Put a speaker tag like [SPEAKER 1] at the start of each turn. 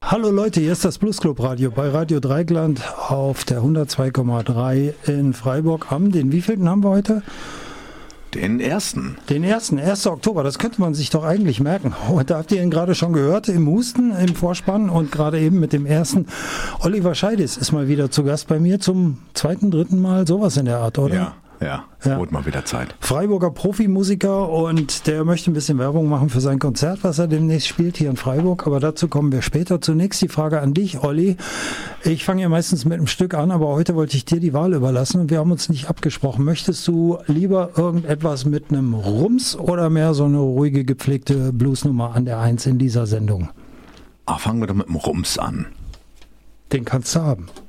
[SPEAKER 1] Hallo Leute, hier ist das Blues Club Radio bei Radio Dreieckland auf der 102,3 in Freiburg den wievielten haben wir heute?
[SPEAKER 2] Den ersten.
[SPEAKER 1] Den ersten, 1. Oktober, das könnte man sich doch eigentlich merken. Und da habt ihr ihn gerade schon gehört, im Husten, im Vorspann und gerade eben mit dem ersten. Oliver Scheidis ist mal wieder zu Gast bei mir zum 2., 3. Mal, sowas in der Art, oder?
[SPEAKER 2] Ja. Wurde mal wieder Zeit.
[SPEAKER 1] Freiburger Profimusiker und der möchte ein bisschen Werbung machen für sein Konzert, was er demnächst spielt hier in Freiburg, aber dazu kommen wir später. Zunächst die Frage an dich, Olli. Ich fange ja meistens mit einem Stück an, aber heute wollte ich dir die Wahl überlassen und wir haben uns nicht abgesprochen. Möchtest du lieber irgendetwas mit einem Rums oder mehr so eine ruhige, gepflegte Bluesnummer an der 1 in dieser Sendung?
[SPEAKER 2] Fangen wir doch mit dem Rums an.
[SPEAKER 1] Den kannst du haben.